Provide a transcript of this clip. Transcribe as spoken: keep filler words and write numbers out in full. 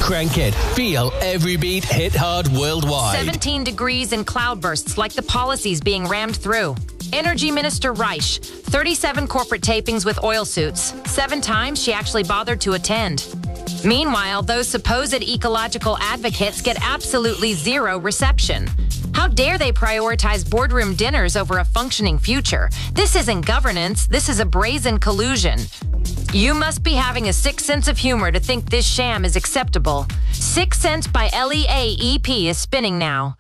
Crank it. Feel every beat hit hard worldwide. seventeen degrees and cloudbursts like the policies being rammed through. Energy Minister Reich, thirty-seven corporate tapings with oil suits. Seven times she actually bothered to attend. Meanwhile, those supposed ecological advocates get absolutely zero reception. How dare they prioritize boardroom dinners over a functioning future? This isn't governance, this is a brazen collusion. You must be having a sick sense of humor to think this sham is acceptable. Six Cents by L E A E P is spinning now.